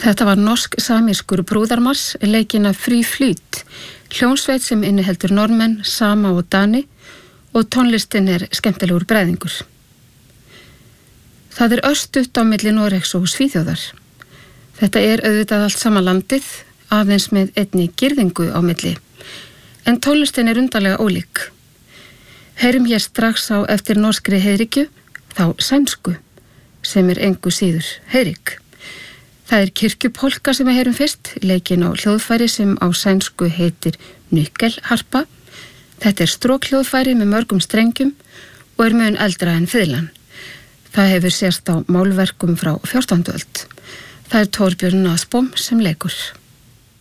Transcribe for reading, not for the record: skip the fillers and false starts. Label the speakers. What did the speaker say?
Speaker 1: Þetta var norsk-samískur brúðarmars, leikinn af Free Fleet, hljómsveit sem inniheldur normenn, sama og dani og tónlistin skemmtilegur bræðingur. Það örstutt á milli Noregs og Svíþjóðar. Þetta auðvitað allt sama landið, aðeins með einni girðingu á milli, en tónlistin undarlega ólík. Heyrum hér strax á eftir norskri heiðríkju, þá sænsku, sem engu síður heiðrík. Það kirkjupolka sem við heyrum fyrst, leikinn á hljóðfæri sem á sænsku heitir nyckelharpa. Þetta strókhljóðfæri með mörgum strengjum og mun eldra en fiðlan. Það hefur sést á málverkum frá 14. öld. Það Torbjörn Nasbom sem leikur.